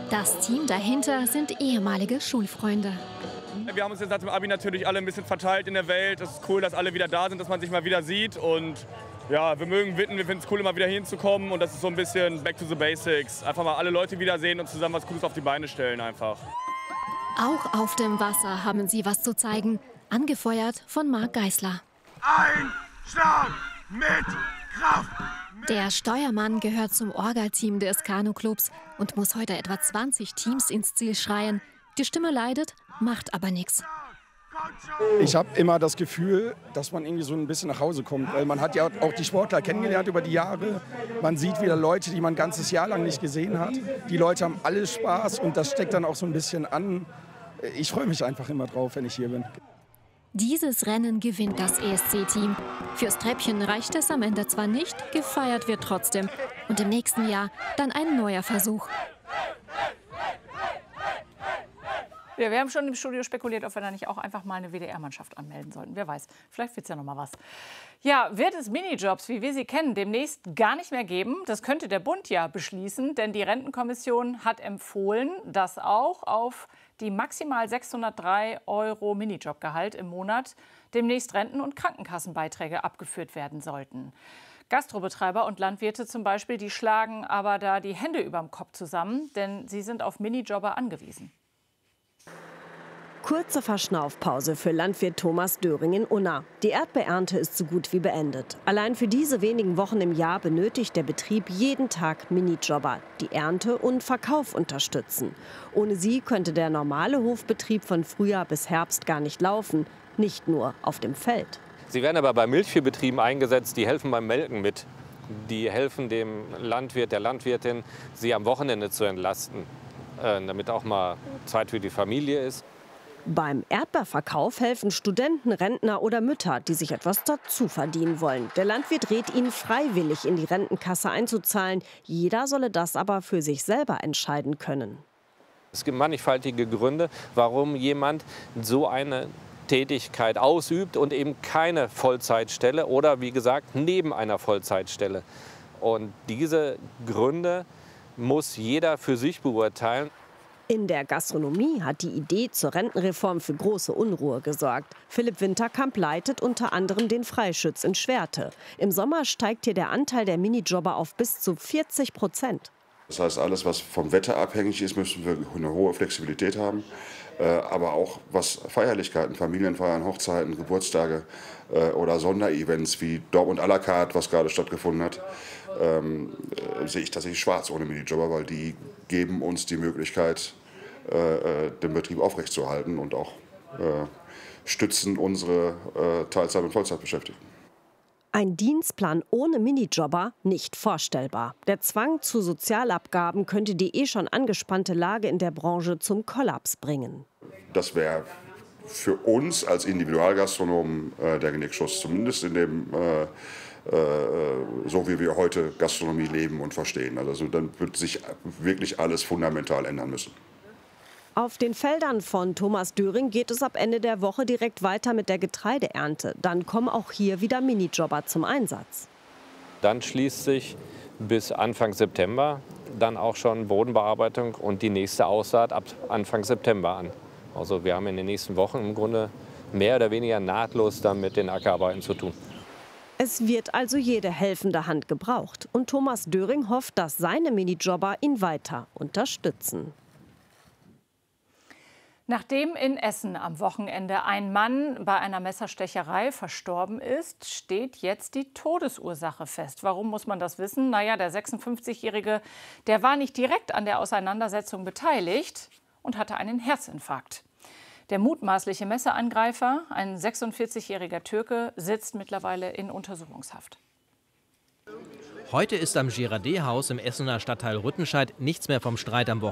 Das Team dahinter sind ehemalige Schulfreunde. Wir haben uns jetzt nach dem Abi natürlich alle ein bisschen verteilt in der Welt. Es ist cool, dass alle wieder da sind, dass man sich mal wieder sieht. Und ja, wir mögen Witten, wir finden es cool, immer wieder hinzukommen. Und das ist so ein bisschen back to the basics. Einfach mal alle Leute wiedersehen und zusammen was Cooles auf die Beine stellen einfach. Auch auf dem Wasser haben sie was zu zeigen. Angefeuert von Marc Geisler. Ein Schlag mit Kraft! Der Steuermann gehört zum Orga-Team des Kanu-Clubs und muss heute etwa 20 Teams ins Ziel schreien. Die Stimme leidet, macht aber nichts. Ich habe immer das Gefühl, dass man irgendwie so ein bisschen nach Hause kommt. Weil man hat ja auch die Sportler kennengelernt über die Jahre. Man sieht wieder Leute, die man ein ganzes Jahr lang nicht gesehen hat. Die Leute haben alle Spaß und das steckt dann auch so ein bisschen an. Ich freue mich einfach immer drauf, wenn ich hier bin. Dieses Rennen gewinnt das ESC-Team. Fürs Treppchen reicht es am Ende zwar nicht, gefeiert wird trotzdem. Und im nächsten Jahr dann ein neuer Versuch. Ja, wir haben schon im Studio spekuliert, ob wir da nicht auch einfach mal eine WDR-Mannschaft anmelden sollten. Wer weiß, vielleicht wird es ja noch mal was. Ja, wird es Minijobs, wie wir sie kennen, demnächst gar nicht mehr geben? Das könnte der Bund ja beschließen, denn die Rentenkommission hat empfohlen, dass auch auf die maximal 603 € Minijobgehalt im Monat demnächst Renten- und Krankenkassenbeiträge abgeführt werden sollten. Gastrobetreiber und Landwirte zum Beispiel, die schlagen aber da die Hände überm Kopf zusammen, denn sie sind auf Minijobber angewiesen. Kurze Verschnaufpause für Landwirt Thomas Döring in Unna. Die Erdbeerernte ist so gut wie beendet. Allein für diese wenigen Wochen im Jahr benötigt der Betrieb jeden Tag Minijobber, die Ernte und Verkauf unterstützen. Ohne sie könnte der normale Hofbetrieb von Frühjahr bis Herbst gar nicht laufen, nicht nur auf dem Feld. Sie werden aber bei Milchviehbetrieben eingesetzt, die helfen beim Melken mit. Die helfen dem Landwirt, der Landwirtin, sie am Wochenende zu entlasten, damit auch mal Zeit für die Familie ist. Beim Erdbeerverkauf helfen Studenten, Rentner oder Mütter, die sich etwas dazu verdienen wollen. Der Landwirt rät ihnen, freiwillig in die Rentenkasse einzuzahlen. Jeder solle das aber für sich selber entscheiden können. Es gibt mannigfaltige Gründe, warum jemand so eine Tätigkeit ausübt und eben keine Vollzeitstelle oder, wie gesagt, neben einer Vollzeitstelle. Und diese Gründe muss jeder für sich beurteilen. In der Gastronomie hat die Idee zur Rentenreform für große Unruhe gesorgt. Philipp Winterkamp leitet unter anderem den Freischütz in Schwerte. Im Sommer steigt hier der Anteil der Minijobber auf bis zu 40%. Das heißt, alles, was vom Wetter abhängig ist, müssen wir eine hohe Flexibilität haben. Aber auch was Feierlichkeiten, Familienfeiern, Hochzeiten, Geburtstage oder Sonderevents wie Dortmund à la carte, was gerade stattgefunden hat, sehe ich tatsächlich schwarz ohne Minijobber, weil die geben uns die Möglichkeit, den Betrieb aufrechtzuerhalten und auch stützen unsere Teilzeit- und Vollzeitbeschäftigten. Ein Dienstplan ohne Minijobber nicht vorstellbar. Der Zwang zu Sozialabgaben könnte die schon angespannte Lage in der Branche zum Kollaps bringen. Das wäre für uns als Individualgastronomen der Genickschuss, zumindest in dem, so wie wir heute Gastronomie leben und verstehen. Also dann wird sich wirklich alles fundamental ändern müssen. Auf den Feldern von Thomas Döring geht es ab Ende der Woche direkt weiter mit der Getreideernte. Dann kommen auch hier wieder Minijobber zum Einsatz. Dann schließt sich bis Anfang September dann auch schon Bodenbearbeitung und die nächste Aussaat ab Anfang September an. Also wir haben in den nächsten Wochen im Grunde mehr oder weniger nahtlos dann mit den Ackerarbeiten zu tun. Es wird also jede helfende Hand gebraucht. Und Thomas Döring hofft, dass seine Minijobber ihn weiter unterstützen. Nachdem in Essen am Wochenende ein Mann bei einer Messerstecherei verstorben ist, steht jetzt die Todesursache fest. Warum muss man das wissen? Naja, der 56-Jährige, der war nicht direkt an der Auseinandersetzung beteiligt und hatte einen Herzinfarkt. Der mutmaßliche Messerangreifer, ein 46-jähriger Türke, sitzt mittlerweile in Untersuchungshaft. Heute ist am Girardet-Haus im Essener Stadtteil Rüttenscheid nichts mehr vom Streit am Wochenende.